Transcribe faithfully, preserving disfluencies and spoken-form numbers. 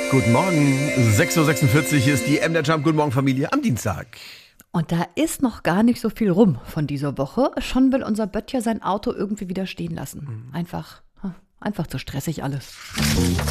Guten Morgen, sechs Uhr sechsundvierzig ist die M der Jump. Guten Morgen, Familie, am Dienstag. Und da ist noch gar nicht so viel rum von dieser Woche. Schon will unser Böttcher sein Auto irgendwie wieder stehen lassen. Einfach, einfach zu stressig alles.